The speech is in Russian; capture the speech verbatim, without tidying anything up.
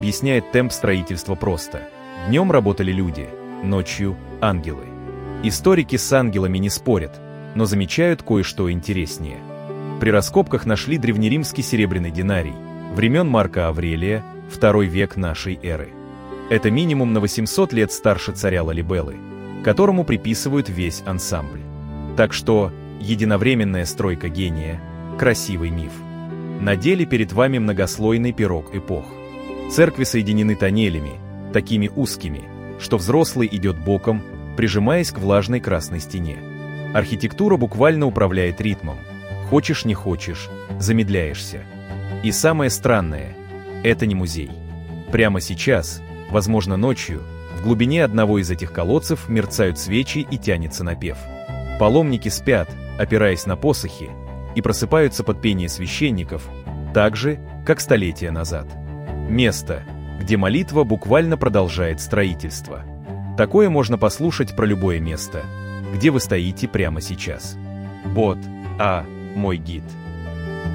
объясняет темп строительства просто. Днем работали люди, ночью – ангелы. Историки с ангелами не спорят, но замечают кое-что интереснее. При раскопках нашли древнеримский серебряный динарий, времен Марка Аврелия, второй век нашей эры. Это минимум на восемьсот лет старше царя Лалибелы, которому приписывают весь ансамбль. Так что единовременная стройка гения – красивый миф. На деле перед вами многослойный пирог эпох. Церкви соединены тоннелями, такими узкими, что взрослый идет боком, прижимаясь к влажной красной стене. Архитектура буквально управляет ритмом. Хочешь, не хочешь, замедляешься. И самое странное – это не музей. Прямо сейчас, возможно ночью, в глубине одного из этих колодцев мерцают свечи и тянется напев. Паломники спят, опираясь на посохи, и просыпаются под пение священников, так же, как столетия назад. Место, где молитва буквально продолжает строительство. Такое можно послушать про любое место, где вы стоите прямо сейчас. Бот, а, мой гид.